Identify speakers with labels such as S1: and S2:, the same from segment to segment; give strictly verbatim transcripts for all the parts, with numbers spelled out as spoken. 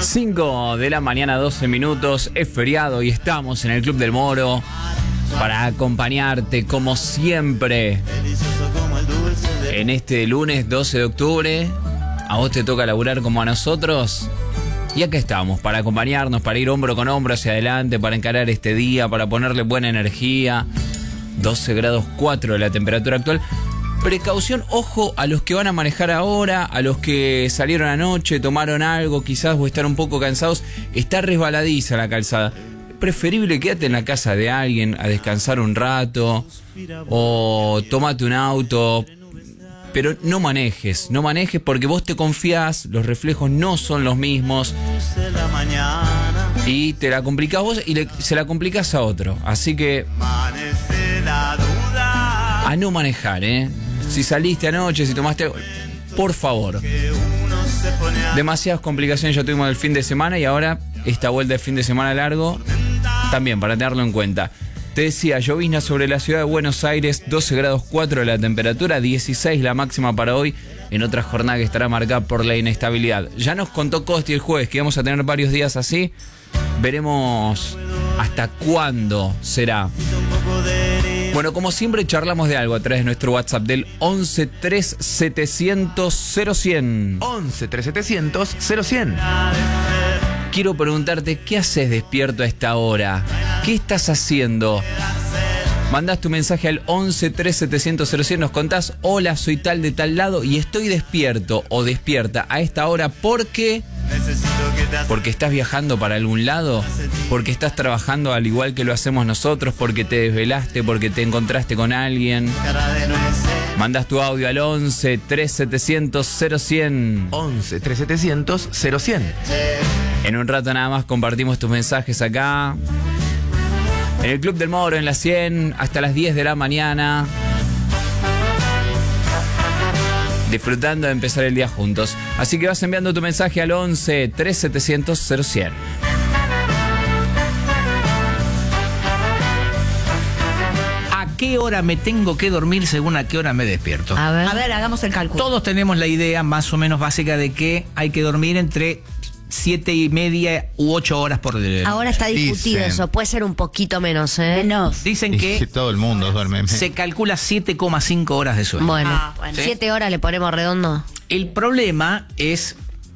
S1: cinco de la mañana, doce minutos, es feriado y estamos en el Club del Moro para acompañarte como siempre en este lunes doce de octubre. A vos te toca laburar como a nosotros y acá estamos para acompañarnos, para ir hombro con hombro hacia adelante, para encarar este día, para ponerle buena energía. doce grados cuatro de la temperatura actual. Precaución, ojo a los que van a manejar ahora, a los que salieron anoche, tomaron algo quizás o están un poco cansados. Está resbaladiza la calzada. Preferible quédate en la casa de alguien a descansar un rato o tómate un auto, pero no manejes, no manejes porque vos te confías, los reflejos no son los mismos y te la complicás vos y le, se la complicás a otro. Así que a no manejar, ¿eh? Si saliste anoche, si tomaste... Por favor. Demasiadas complicaciones ya tuvimos el fin de semana y ahora esta vuelta de fin de semana largo también para tenerlo en cuenta. Te decía, llovizna sobre la ciudad de Buenos Aires, doce grados cuatro la temperatura, dieciséis la máxima para hoy, en otra jornada que estará marcada por la inestabilidad. Ya nos contó Costi el jueves que íbamos a tener varios días así. Veremos hasta cuándo será. Bueno, como siempre charlamos de algo a través de nuestro WhatsApp del once tres setecientos cero cien.
S2: once tres setecientos cero cien.
S1: Quiero preguntarte, ¿qué haces despierto a esta hora? ¿Qué estás haciendo? Mandás tu mensaje al once tres setecientos cero cien, nos contás, hola, soy tal de tal lado y estoy despierto o despierta a esta hora porque... Porque estás viajando para algún lado, porque estás trabajando al igual que lo hacemos nosotros, porque te desvelaste, porque te encontraste con alguien. Mandas tu audio al once tres setecientos cero cien.
S2: once tres setecientos cero cien.
S1: En un rato nada más compartimos tus mensajes acá en el Club del Moro, en la cien, hasta las diez de la mañana. Disfrutando de empezar el día juntos. Así que vas enviando tu mensaje al once tres setecientos cero cien.
S3: ¿A qué hora me tengo que dormir según a qué hora me despierto?
S4: A ver,
S5: A ver, hagamos el cálculo.
S3: Todos tenemos la idea más o menos básica de que hay que dormir entre siete y media u ocho horas por día.
S4: ahora está discutido
S6: Dicen.
S4: eso. Puede ser un poquito menos, ¿eh?
S5: Menos.
S3: Dicen
S6: Y
S3: que
S6: todo el mundo duerme.
S3: se calcula siete coma cinco horas de sueño.
S4: Bueno,
S5: Ah, bueno.
S4: siete horas le ponemos redondo.
S3: El problema es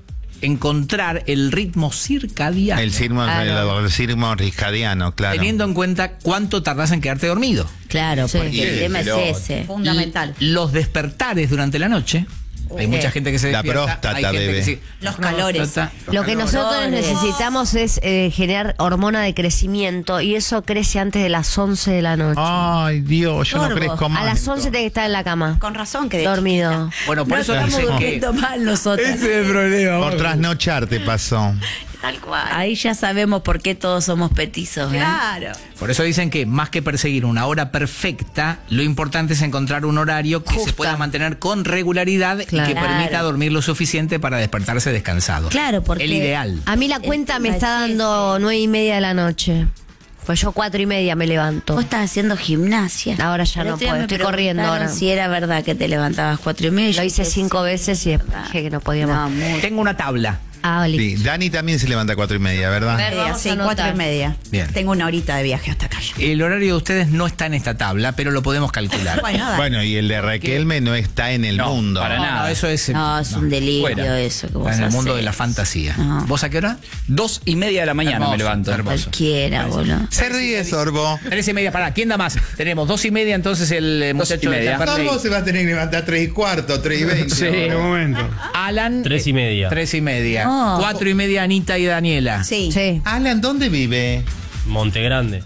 S3: encontrar el ritmo circadiano,
S6: El ritmo,
S4: Claro.
S6: el ritmo circadiano, claro.
S3: teniendo en cuenta cuánto tardás en quedarte dormido.
S5: Claro,
S4: Sí.
S5: porque el tema
S6: Pero-
S5: es ese. Fundamental.
S3: L- Los despertares durante la noche. Hay mucha gente que se
S6: La
S3: despierta.
S6: próstata,
S3: hay gente
S6: bebé.
S3: que sí.
S5: Los
S3: La
S5: calores.
S3: próstata, los
S4: Lo que
S3: calores.
S4: nosotros
S5: Calores.
S4: necesitamos es eh, generar hormona de crecimiento y eso crece antes de las once de la noche.
S6: Ay, Dios, yo no
S5: Sorbo.
S6: crezco más.
S4: A las once tiene que estar en la cama.
S5: Con razón que de
S4: Dormido.
S5: chiquita.
S3: Bueno, por
S5: No
S3: eso
S5: estamos
S3: dicen que...
S5: durmiendo mal nosotros.
S3: es el problema.
S6: Por trasnochar te pasó.
S5: Tal cual.
S7: Ahí ya sabemos por qué todos somos petizos, ¿eh?
S5: Claro.
S3: Por eso dicen que más que perseguir una hora perfecta, lo importante es encontrar un horario que
S4: Justa.
S3: se pueda mantener con regularidad
S4: Claro.
S3: y que permita dormir lo suficiente para despertarse descansado.
S7: Claro, porque-
S3: el ideal.
S4: A mí la cuenta me está dando nueve y media de la noche. Pues yo cuatro y media me levanto.
S7: Vos estás haciendo gimnasia.
S4: Ahora ya
S7: El
S4: no
S7: otro día
S4: puedo,
S7: me
S4: estoy corriendo
S7: preguntaron
S4: ahora.
S7: Si era verdad que te levantabas cuatro y media.
S4: Lo hice
S7: Yo
S4: cinco
S7: dije,
S4: veces y después dije que no podía
S7: No,
S4: más.
S7: muy.
S3: Tengo una tabla.
S4: Ah,
S6: Sí, Dani también se levanta a cuatro y media, ¿verdad?
S4: Ver,
S5: Media,
S4: vamos
S5: sí,
S4: a anotar.
S5: cuatro y media.
S3: Bien.
S5: Tengo una horita de viaje hasta acá.
S3: El horario de ustedes no está en esta tabla, pero lo podemos calcular.
S5: Bueno, dale.
S6: Bueno, y el de Raquelme no está en el
S1: No,
S6: mundo.
S1: para
S3: No,
S1: nada.
S3: no, eso es,
S7: No, es un delirio
S1: Fuera.
S7: eso que vos
S3: está en el mundo
S7: hacés.
S3: de la fantasía.
S7: No.
S3: ¿Vos a qué hora?
S1: Dos y media de la mañana
S3: Hermoso,
S1: me levanto.
S3: hermoso.
S7: Cualquiera, boludo.
S6: Se ríe, Sorbo.
S3: Tres y media, pará, ¿quién da más? Tenemos dos y media, entonces el eh,
S1: Dos y
S3: muchacho de
S1: media.
S3: Temperley.
S6: Sorbo se va a tener que levantar tres y cuarto, tres y veinte.
S1: Sí.
S8: En un momento.
S3: Alan.
S9: Tres y media.
S3: Tres y media.
S7: Oh.
S3: Cuatro y media, Anita y Daniela.
S5: Sí.
S4: Sí.
S6: Alan, ¿dónde vive?
S9: Monte Grande.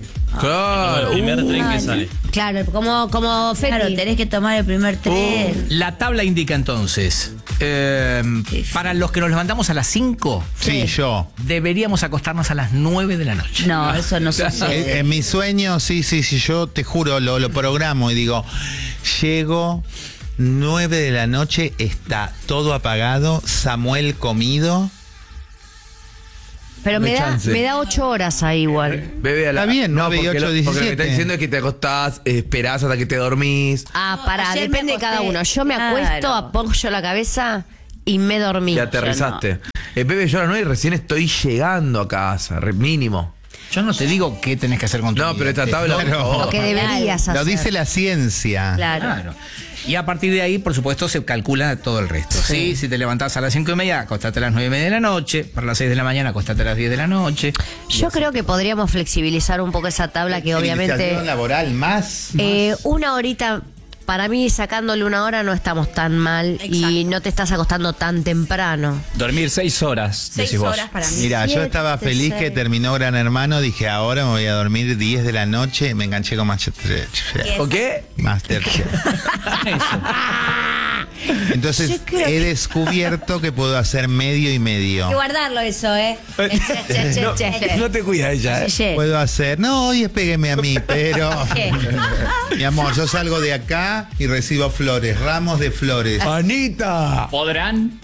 S3: Claro.
S9: el primer
S3: Uh,
S9: tren que sale.
S4: Claro, como, como Feti.
S7: Claro, tenés que tomar el primer tren.
S3: La tabla indica entonces, eh, para los que nos levantamos a las cinco,
S6: Sí, yo.
S3: deberíamos acostarnos a las nueve de la noche.
S7: No, eso no
S6: En,
S7: sucede.
S6: en mi sueño, sí, sí, sí, yo te juro, lo, lo programo y digo, llego, nueve de la noche, está todo apagado, Samuel comido.
S4: Pero me
S10: No hay
S4: da,
S10: chance.
S4: me da ocho horas ahí igual.
S10: Bebé, a la...
S6: Está bien,
S10: no,
S6: nueve y
S10: porque
S6: ocho,
S10: lo- Porque lo que
S6: diecisiete.
S10: está diciendo es que te acostás, eh, esperás hasta que te dormís.
S4: Ah, pará,
S7: ayer me
S4: depende de cada
S7: acosté.
S4: uno. Yo me
S7: Claro.
S4: acuesto, apoyo la cabeza y me dormí.
S10: Y aterrizaste. El bebé yo a las nueve y recién estoy llegando a casa, re- mínimo.
S3: Yo no te digo qué tenés que hacer con tu
S10: No,
S3: vida.
S10: pero esta
S3: Te-
S10: tabla.
S6: Claro.
S4: Lo que deberías hacer.
S6: Lo dice la ciencia.
S7: Claro.
S3: Claro. Y a partir de ahí, por supuesto, se calcula todo el resto. ¿sí? Si te levantás a las cinco y media, acostate a las nueve y media de la noche. Para las seis de la mañana, acostate a las diez de la noche.
S4: Yo creo que podríamos flexibilizar un poco esa tabla que obviamente
S6: Civilización laboral más.
S4: eh,
S6: más.
S4: una horita, para mí sacándole una hora no estamos tan mal y
S5: Exacto.
S4: no te estás acostando tan temprano.
S1: Dormir seis horas,
S5: Seis
S1: decís vos.
S5: horas para mí.
S6: Mira, yo
S4: Siete,
S6: estaba feliz que
S4: seis.
S6: terminó Gran Hermano. Dije, ahora me voy a dormir diez de la noche. Me enganché con Masterchef.
S10: ¿O qué?
S6: Masterchef. Entonces
S4: Yo creo
S6: he
S4: que-
S6: descubierto que puedo hacer medio y medio.
S5: Hay que guardarlo eso, ¿eh?
S4: Che, che, che, che.
S10: No te cuida ella, ¿eh?
S7: Oye,
S6: Puedo hacer, no, hoy pégueme a mí, pero
S4: ¿Qué?
S6: mi amor, yo salgo de acá y recibo flores, ramos de flores.
S10: ¡Anita!
S1: ¿Podrán?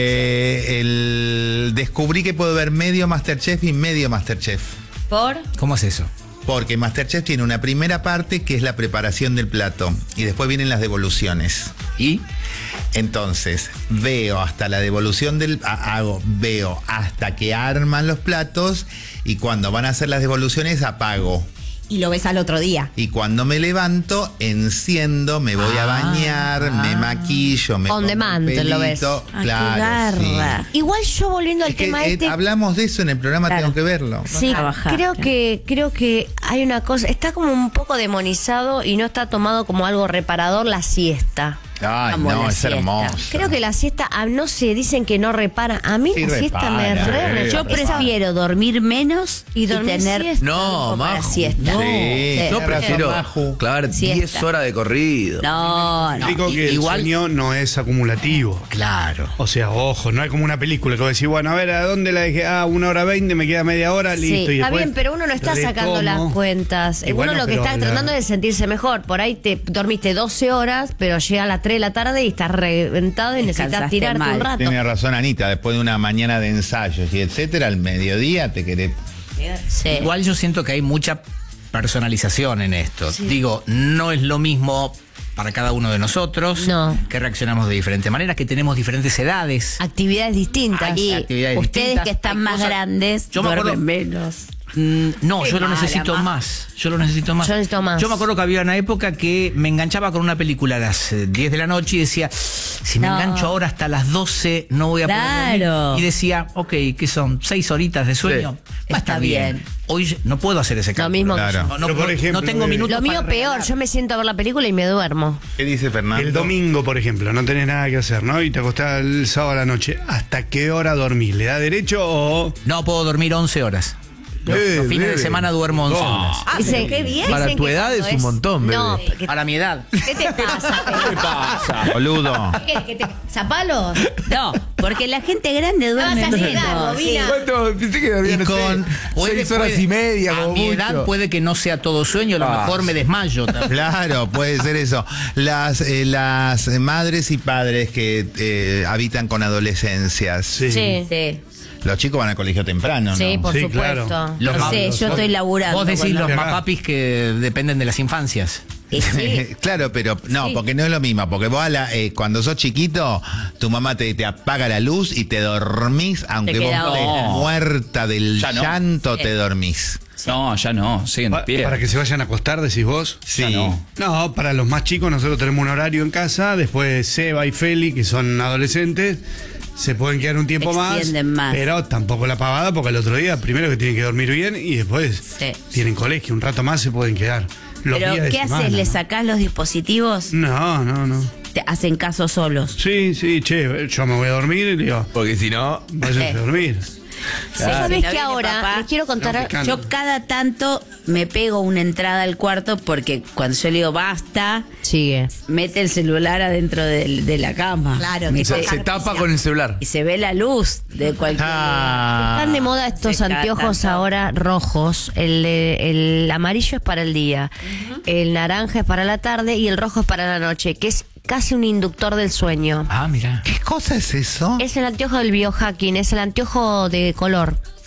S6: Eh, el- descubrí que puedo ver medio Masterchef y medio Masterchef.
S5: ¿Por?
S3: ¿Cómo es eso?
S6: Porque Masterchef tiene una primera parte que es la preparación del plato y después vienen las devoluciones.
S3: ¿Y?
S6: Entonces, veo hasta la devolución del... a- hago, veo hasta que arman los platos y cuando van a hacer las devoluciones apago.
S5: Y lo ves al otro día.
S6: Y cuando me levanto, enciendo, me voy a bañar, me maquillo, me
S4: On
S6: pongo
S4: demand,
S6: un
S4: lo ves.
S6: pelito.
S7: Ah, qué
S6: Claro, sí.
S7: garra.
S4: Igual yo volviendo al
S6: Es que,
S4: tema
S6: eh,
S4: este.
S6: hablamos de eso en el programa,
S7: Claro.
S6: tengo que verlo.
S4: Sí,
S7: trabajar,
S4: creo
S7: claro.
S4: que creo que hay una cosa, está como un poco demonizado y no está tomado como algo reparador la siesta.
S6: Ay,
S7: Amo
S6: no,
S7: la
S6: es
S7: siesta.
S6: hermoso.
S4: Creo que la siesta, ah, no sé, dicen que no repara. A mí
S6: Sí
S4: la siesta me
S6: repara,
S4: re
S6: eh.
S7: yo
S4: repara.
S7: prefiero dormir menos
S4: Y
S7: y,
S4: dormir
S7: tener
S4: siesta.
S10: No,
S7: tiempo para
S10: Maju,
S7: siesta.
S10: no.
S6: Sí,
S10: Yo
S6: tenés
S10: prefiero
S6: razón, Maju.
S10: clavar
S7: Siesta.
S10: diez horas de corrido.
S7: No, no.
S8: Digo que
S3: igual-
S8: el sueño no es acumulativo.
S3: Claro.
S8: O sea, ojo, no es como una película que vos decís, bueno, a ver, ¿a dónde la dejé? Ah, una hora veinte, me queda media hora,
S4: Sí,
S8: listo. y
S4: está
S8: después
S4: bien, pero uno no está sacando
S8: retomo.
S4: las cuentas.
S8: Y bueno,
S4: uno lo que
S8: pero
S4: está
S8: la-
S4: tratando es de sentirse mejor. Por ahí te dormiste doce horas, pero llega a las tres de la tarde y estás reventado y necesitas
S7: Descansaste
S4: tirarte
S7: mal.
S4: un rato.
S6: Tiene razón Anita, después de una mañana de ensayos y etcétera, al mediodía te querés...
S7: Sí.
S3: Igual yo siento que hay mucha personalización en esto. Digo, no es lo mismo para cada uno de nosotros,
S4: No.
S3: que reaccionamos de diferente manera, que tenemos diferentes edades.
S4: Actividades distintas.
S7: Y
S3: actividades
S7: ustedes
S3: distintas,
S7: que están
S3: hay
S7: más
S3: cosas-
S7: grandes,
S3: Yo me acuerdo-
S7: duermen menos.
S3: Mm, no,
S7: Qué
S3: yo lo
S7: mala,
S3: necesito
S7: ma.
S3: más. Yo lo necesito más.
S4: Yo necesito más.
S3: Yo me acuerdo que había una época que me enganchaba con una película a las eh, diez de la noche y decía, si me
S7: No.
S3: engancho ahora hasta las doce no voy a poder
S7: Claro.
S3: dormir. Y decía, ok, que son seis horitas de sueño.
S10: Sí.
S3: Va a estar
S7: Está
S3: bien.
S7: bien.
S3: Hoy no puedo hacer ese cambio.
S4: mismo que
S6: Claro.
S3: No, no,
S8: Pero, por
S3: no-
S8: ejemplo,
S3: no tengo
S8: eh,
S3: minutos.
S4: Lo mío
S3: para
S4: peor,
S3: regalar.
S4: yo me siento a ver la película y me duermo.
S6: ¿Qué dice Fernando?
S8: El domingo, por ejemplo, no tenés nada que hacer, ¿no? Y te acostás el sábado a la noche. ¿Hasta qué hora dormís? ¿Le da derecho o...?
S3: No puedo dormir once horas. Los,
S10: Eh,
S3: los fines de
S10: bebe.
S3: semana duermo once
S8: Oh.
S3: horas.
S5: Ah,
S4: Dicen-
S5: pero qué bien.
S10: Para
S4: dicen
S10: tu
S4: que
S10: edad
S4: cuando
S10: es un montón, bebé.
S4: No, que-
S3: Para mi edad.
S4: ¿qué te pasa?
S1: ¿Qué pasa?
S6: Boludo.
S4: ¿Qué, que te, ¿Zapalos?
S7: No, porque la gente grande duerme
S4: vas a llegar,
S7: menos.
S4: bobina.
S10: ¿Cuánto? Pensé que dormía,
S6: Y
S10: no sé,
S6: con-
S10: seis horas y media,
S3: A
S10: como
S3: mi
S10: mucho.
S3: edad puede que no sea todo sueño, a lo
S10: Ah,
S3: mejor me desmayo. también.
S6: Claro, puede ser eso. Las, eh, las madres y padres que eh, habitan con adolescencias.
S8: Sí.
S4: Sí.
S7: Sí.
S6: Los chicos van al colegio temprano, ¿no?
S4: Sí, por
S8: Sí,
S4: supuesto.
S8: claro.
S3: Los
S7: No
S3: ma-
S7: sé, yo estoy laburando.
S3: Vos decís los
S8: Acá.
S3: mapapis que dependen de las infancias.
S7: Y sí.
S6: Claro, pero no,
S4: Sí.
S6: porque no es lo mismo. Porque vos a la- eh, cuando sos chiquito, tu mamá te, te apaga la luz y te dormís, aunque vos
S7: queda
S6: estés
S1: otro.
S6: muerta del
S1: Ya no.
S6: llanto,
S7: Sí.
S6: te dormís.
S1: No, ya no, siguen de
S8: Pa-
S1: pie.
S8: para que se vayan a acostar, decís vos.
S6: Sí.
S1: Ya no.
S8: No, para los más chicos nosotros tenemos un horario en casa, después Seba y Feli, que son adolescentes, se pueden quedar un tiempo más,
S7: Extienden más.
S8: pero tampoco la pavada, porque el otro día primero que tienen que dormir bien y después
S7: Sí.
S8: tienen colegio, un rato más se pueden quedar. Los
S7: Pero,
S8: días de
S7: ¿qué
S8: semana,
S7: haces? ¿Le
S8: ¿no?
S7: sacás los dispositivos?
S8: No, no, no.
S7: Te hacen caso solos.
S8: Sí, sí, che, yo me voy a dormir y le digo,
S10: Porque si no.
S8: váyanse a dormir.
S7: Claro.
S4: ¿Sabes
S7: Si no
S4: que
S7: viene
S4: ahora
S7: papá,
S4: les quiero contar?
S8: no, picante.
S7: Yo cada tanto me pego una entrada al cuarto porque cuando yo le digo basta,
S4: Sigue.
S7: mete el celular adentro del- de, la cama.
S5: Claro,
S7: Mete-
S10: Se, se tapa con el celular.
S7: y se ve la luz de cualquier
S6: Ah.
S4: Están de moda estos
S7: Se cada
S4: anteojos
S7: tanto.
S4: ahora rojos. El, eh, el amarillo es para el día, el naranja es para la tarde y el rojo es para la noche, que es casi un inductor del sueño.
S3: Ah, mira.
S6: ¿Qué cosa es eso?
S4: Es el anteojo del biohacking, es el anteojo de color.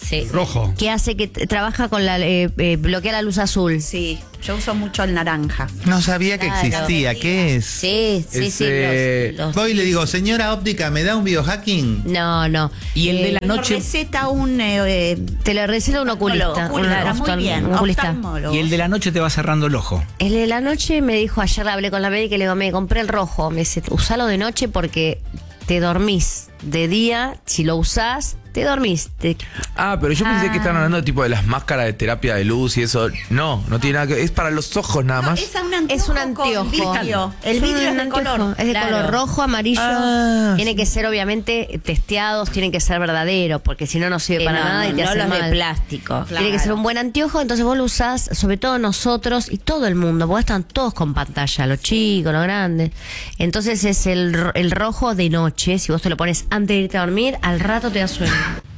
S5: Sí.
S8: Rojo.
S4: que hace que t- trabaja con la eh, eh, bloquea la luz azul.
S9: Sí, yo uso mucho el naranja.
S6: No sabía que
S5: Claro.
S6: existía. ¿Qué es?
S5: Sí, sí,
S10: Es,
S5: sí.
S10: eh,
S5: los- los-
S6: Voy y le digo, señora óptica, ¿me da un biohacking?
S4: No, no.
S3: Y el de la
S9: Lo
S3: noche.
S9: receta un eh, eh,
S4: Te lo receta un oculista.
S9: oftalmólogo,
S4: un
S9: claro, muy
S4: oftal-
S9: bien,
S4: un oculista.
S9: oftalmólogo.
S3: Y el de la noche te va cerrando el ojo.
S4: El de la noche me dijo, ayer hablé con la médica y le digo, me compré el rojo. Me dice, usalo de noche porque te dormís. De día, si lo usás, te dormís. Te-
S10: Ah, pero yo pensé que estaban hablando de tipo de las máscaras de terapia de luz y eso. No, no tiene nada que es para los ojos nada
S9: No,
S10: más.
S9: es un anteojo.
S4: Es un
S9: con
S4: anteojo.
S9: vidrio. El
S4: Es un
S9: vidrio es de
S4: anteojo.
S9: color.
S4: Es de
S5: Claro.
S4: color rojo, amarillo.
S10: Ah,
S4: Tiene que ser, obviamente, testeados, tienen que ser verdaderos, porque si no, no sirve
S5: Sí,
S4: para
S5: no,
S4: nada y
S5: no,
S4: te
S5: no
S4: hace
S5: los
S4: mal.
S5: de plástico.
S4: Tiene que ser un buen anteojo, entonces vos lo usás, sobre todo nosotros y todo el mundo, porque están todos con pantalla, los chicos, los grandes. Entonces es el, ro- el rojo de noche, si vos te lo pones antes de irte a dormir, al rato te da sueño.